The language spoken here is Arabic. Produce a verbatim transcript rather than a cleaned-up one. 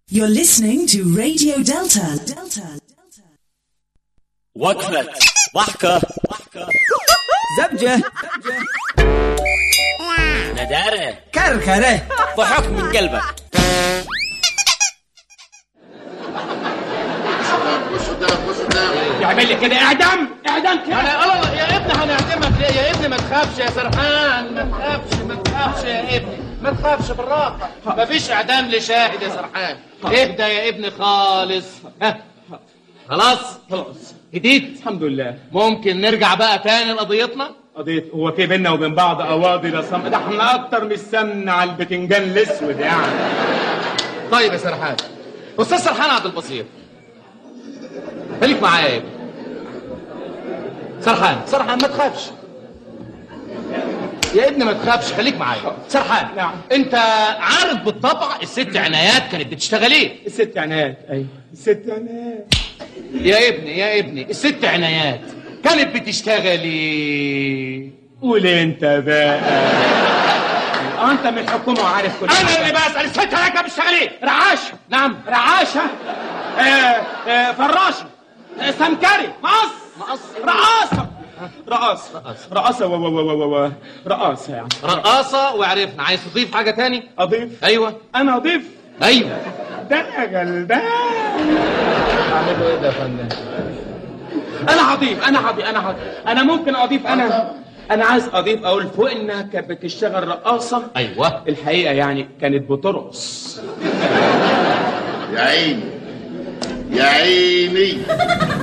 You're listening to Radio Delta. Delta. وقفة ضحكة زبجة ندارة كركرة ضحك من قلبك. يعمل لي كده اعدام اعدام كده. انا الله يا ابني هنعدمك ليه يا ابني؟ ما تخافش يا سرحان، ما تخافش ما تخافش يا ابني، ما تخافش بالراحه، ما فيش اعدام لشاهد يا سرحان. اهدى يا ابني خالص. ها خلاص خلاص جديد الحمد لله. ممكن نرجع بقى تاني لقضيتنا. قضية هو في بيننا وبين بعض قواضي لا صم، ده احنا اكتر من السمن على البتنجان الاسود يعني. طيب يا سرحان، استاذ سرحان عبد البصير، خليك معايا يا ابني. سرحان سرحان ما تخافش يا ابني، ما تخافش، خليك معايا. سرحان نعم. انت عارف بالطبع الست عنايات كانت بتشتغل ايه؟ الست عنايات. ايوه الست عنايات يا ابني يا ابني الست عنايات كانت بتشتغل ايه؟ قول انت بقى. اه انت من الحكومه وعارف كل انا اللي بسال. الست عنايات كانت بتشتغل ايه؟ رعاشه. نعم رعاشه. آه آه فراشه. آه سمكري. مقص مقص رقاصه. رقاصه رقاصه و و و و رقاصه يعني رقاصه. وعرفنا. عايز تضيف حاجه تاني؟ اضيف. ايوه انا اضيف. ايوه. ده انا غلبان. اعمل له ايه ده يا فندم؟ انا هضيف انا هضيف انا هضيف انا ممكن اضيف. انا انا عايز اضيف اقول فوق انها كانت بتشتغل رقاصه. ايوه الحقيقه يعني كانت بترقص. يا عيني يا عيني